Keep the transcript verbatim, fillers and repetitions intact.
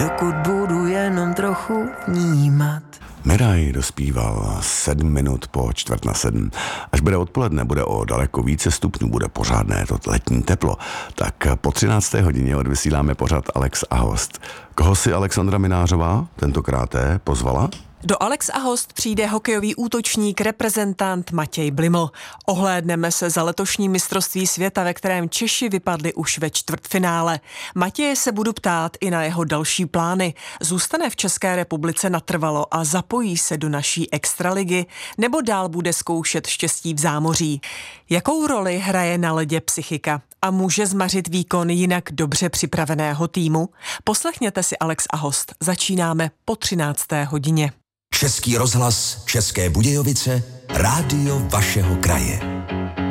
dokud budu jenom trochu vnímat. Miraj dospíval sedm minut po čtvrt na sedm. Až bude odpoledne, bude o daleko více stupňů, bude pořádné to letní teplo. Tak po třinácté hodině odvysíláme pořad Alex a host. Koho si Alexandra Minářová tentokrát pozvala? Do Alex a host přijde hokejový útočník, reprezentant Matěj Bliml. Ohlédneme se za letošní mistrovství světa, ve kterém Češi vypadli už ve čtvrtfinále. Matěje se budu ptát i na jeho další plány. Zůstane v České republice natrvalo a zapojí se do naší extraligy, nebo dál bude zkoušet štěstí v zámoří. Jakou roli hraje na ledě psychika a může zmařit výkon jinak dobře připraveného týmu? Poslechněte si Alex a host. Začínáme po třinácté hodině. Český rozhlas, České Budějovice, rádio vašeho kraje.